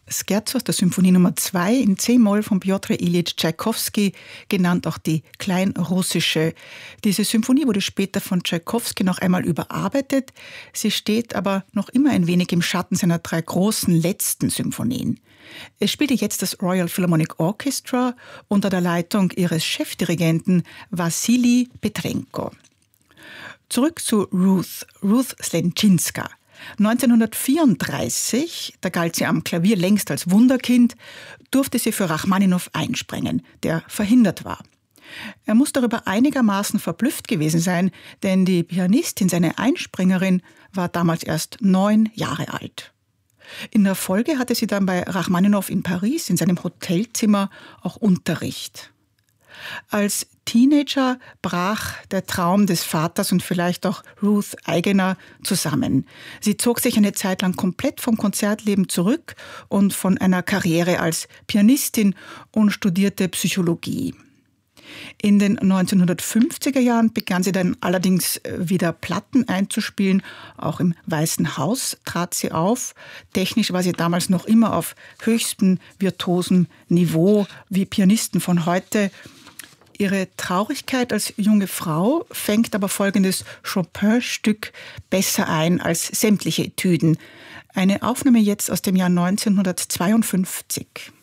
Scherzo aus der Symphonie Nummer 2 in C-Moll von Pjotr Iljitsch Tschaikowski, genannt auch die Kleinrussische. Diese Symphonie wurde später von Tschaikowski noch einmal überarbeitet. Sie steht aber noch immer ein wenig im Schatten seiner 3 großen letzten Symphonien. Es spielte jetzt das Royal Philharmonic Orchestra unter der Leitung ihres Chefdirigenten Wassili Petrenko. Zurück zu Ruth Slenczynska. 1934, da galt sie am Klavier längst als Wunderkind, durfte sie für Rachmaninow einspringen, der verhindert war. Er muss darüber einigermaßen verblüfft gewesen sein, denn die Pianistin, seine Einspringerin, war damals erst 9 Jahre alt. In der Folge hatte sie dann bei Rachmaninow in Paris in seinem Hotelzimmer auch Unterricht. Als Teenager brach der Traum des Vaters und vielleicht auch Ruth eigener zusammen. Sie zog sich eine Zeit lang komplett vom Konzertleben zurück und von einer Karriere als Pianistin und studierte Psychologie. In den 1950er Jahren begann sie dann allerdings wieder Platten einzuspielen. Auch im Weißen Haus trat sie auf. Technisch war sie damals noch immer auf höchstem virtuosem Niveau, wie Pianisten von heute. Ihre Traurigkeit als junge Frau fängt aber folgendes Chopin-Stück besser ein als sämtliche Etüden. Eine Aufnahme jetzt aus dem Jahr 1952.